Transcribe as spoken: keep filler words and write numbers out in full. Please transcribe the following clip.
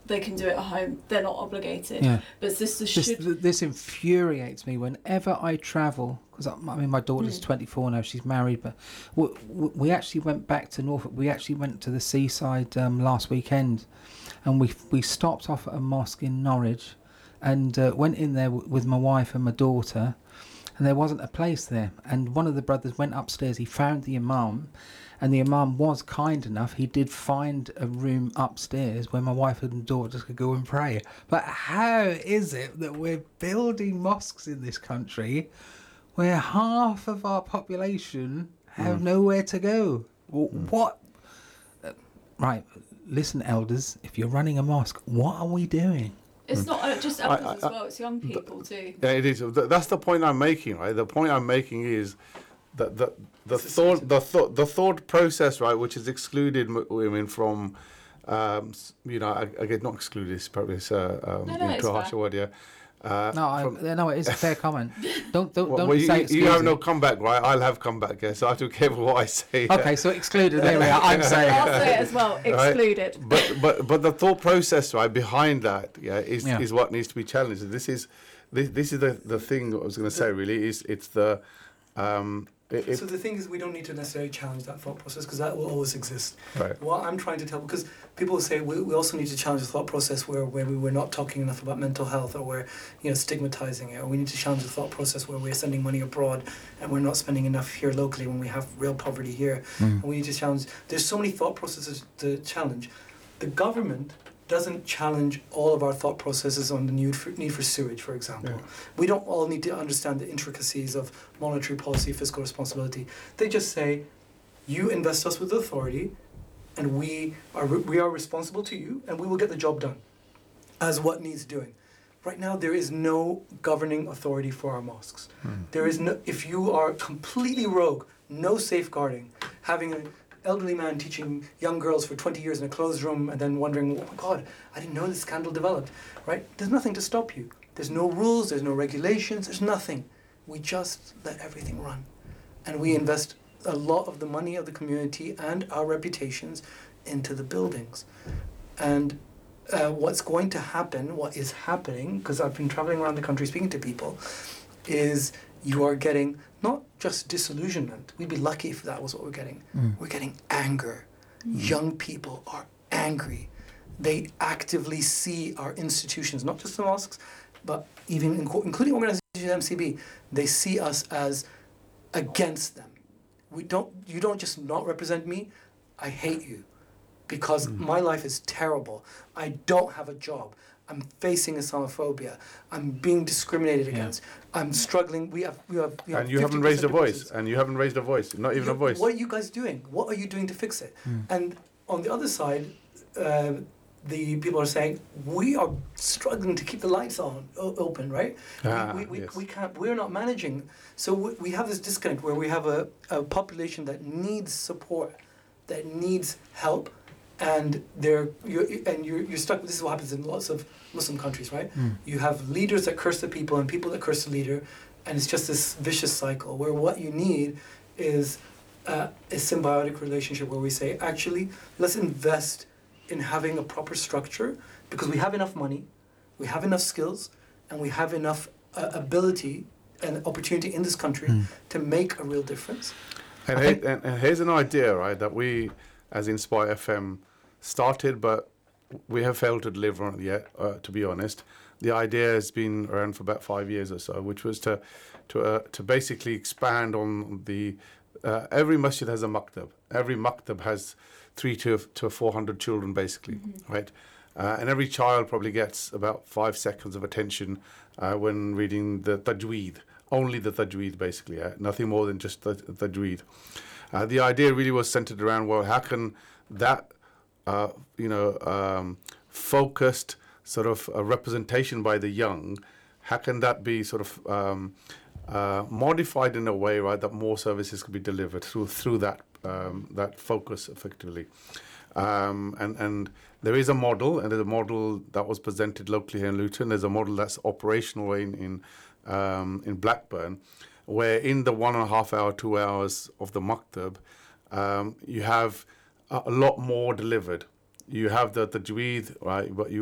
they can do it at home. They're not obligated. Yeah. But sisters This, should... th- this infuriates me whenever I travel, because I, I mean, my daughter's Mm. twenty-four now, she's married, but we, we actually went back to Norfolk. We actually went to the seaside um, last weekend, and we we stopped off at a mosque in Norwich, and uh, went in there w- with my wife and my daughter, and there wasn't a place there. And one of the brothers went upstairs, he found the imam, and the imam was kind enough. He did find a room upstairs where my wife and daughter could go and pray. But how is it that we're building mosques in this country where half of our population have Mm. nowhere to go? W- Mm. What? Uh, right, listen, elders, if you're running a mosque, what are we doing? It's not uh, just I- elders I- as well, it's young people too. Yeah, it is. Th- That's the point I'm making, right? The point I'm making is that the the thought the thought the thought process, right, which is excluded m- women from, um, s- you know, I, I get not excluded. It's probably it's, uh, um, No, no, you know, it's too harsh fair. a word, yeah. Uh, No, I, from- no, it is a fair comment. Don't don't well, don't well, you, say you exclusive. have no comeback, right? I'll have comeback, yeah. So I have to be careful what I say. yeah. Okay, so excluded. There we are. I'm saying. I'll say it as well, excluded. But but but the thought process, right, behind that, yeah, is Yeah. is what needs to be challenged. This is this this is the the thing I was going to say. Really, is it's the um. It, it, So the thing is, we don't need to necessarily challenge that thought process because that will always exist. right. What I'm trying to tell, because people say we, we also need to challenge the thought process where, where we were not talking enough about mental health, or we're, you know, stigmatizing it, or we need to challenge the thought process where we're sending money abroad and we're not spending enough here locally when we have real poverty here. Mm. And we need to challenge. There's so many thought processes to challenge. The government doesn't challenge all of our thought processes on the need for, need for sewage, for example. Yeah. We don't all need to understand the intricacies of monetary policy, fiscal responsibility. They just say, you invest us with authority, and we are we are responsible to you, and we will get the job done as what needs doing. Right now, there is no governing authority for our mosques. Mm. There is no, if you are completely rogue, no safeguarding, having an elderly man teaching young girls for twenty years in a closed room and then wondering, oh my God, I didn't know this scandal developed, right? There's nothing to stop you. There's no rules, there's no regulations, there's nothing. We just let everything run. And we invest a lot of the money of the community and our reputations into the buildings. And uh, what's going to happen, what is happening, because I've been traveling around the country speaking to people, is you are getting not just disillusionment. We'd be lucky if that was what we're getting. Mm. We're getting anger. Mm. Young people are angry. They actively see our institutions, not just the mosques, but even inco- including organizations M C B, they see us as against them. We don't. You don't just not represent me. I hate you, because Mm. my life is terrible. I don't have a job. I'm facing Islamophobia. I'm being discriminated Yeah. against. I'm struggling. We have. We have. We have And you haven't fifty raised a percent voice. divorces. And you haven't raised a voice. Not even You- a voice. What are you guys doing? What are you doing to fix it? Mm. And on the other side, uh, the people are saying we are struggling to keep the lights on o- open, right? Ah, we, we, yes. we, we can't. We're not managing. So we, we have this disconnect where we have a, a population that needs support, that needs help, and they're you're and you're you're stuck. This is what happens in lots of Muslim countries, right? Mm. You have leaders that curse the people and people that curse the leader, and it's just this vicious cycle where what you need is uh, a symbiotic relationship where we say, actually, let's invest in having a proper structure because we have enough money, we have enough skills, and we have enough uh, ability and opportunity in this country Mm. to make a real difference. And, I he- think- and, and here's an idea, right, that we, as Inspire F M, started, but we have failed to deliver on it yet, uh, to be honest. The idea has been around for about five years or so, which was to to uh, to basically expand on the... Uh, every masjid has a maktab. Every maktab has three to, to four hundred children, basically, Mm-hmm. right? Uh, and every child probably gets about five seconds of attention uh, when reading the tajweed. Only the tajweed, basically, uh, nothing more than just the the tajweed. Uh, the idea really was centered around, well, how can that, uh, you know, um, focused sort of uh, representation by the young, how can that be sort of um, uh, modified in a way, right, that more services could be delivered through through that um, that focus effectively. Um, and, and there is a model, and there's a model that was presented locally here in Luton. There's a model that's operational in in, um, in Blackburn, where in the one and a half hour, two hours of the maktab, um, you have a, a lot more delivered. You have the tajweed, right, but you